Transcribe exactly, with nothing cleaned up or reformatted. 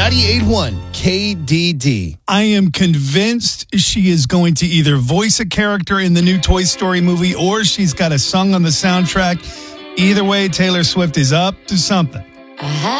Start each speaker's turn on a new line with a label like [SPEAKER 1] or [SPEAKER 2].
[SPEAKER 1] ninety-eight point one K D D.
[SPEAKER 2] I am convinced she is going to either voice a character in the new Toy Story movie or she's got a song on the soundtrack. Either way, Taylor Swift is up to something.